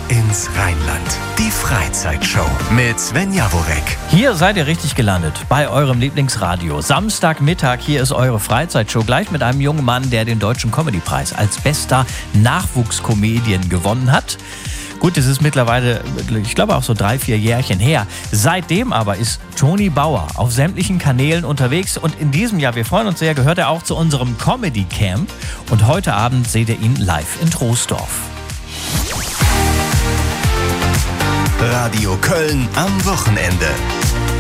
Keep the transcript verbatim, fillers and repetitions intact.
ins Rheinland. Die Freizeitshow mit Sven Jaworek. Hier seid ihr richtig gelandet, bei eurem Lieblingsradio. Samstagmittag, hier ist eure Freizeitshow, gleich mit einem jungen Mann, der den Deutschen Comedypreis als bester Nachwuchscomedian gewonnen hat. Gut, das ist mittlerweile, ich glaube auch so drei, vier Jährchen her. Seitdem aber ist Toni Bauer auf sämtlichen Kanälen unterwegs und in diesem Jahr, wir freuen uns sehr, gehört er auch zu unserem Comedy Camp und heute Abend seht ihr ihn live in Troisdorf. Radio Köln am Wochenende.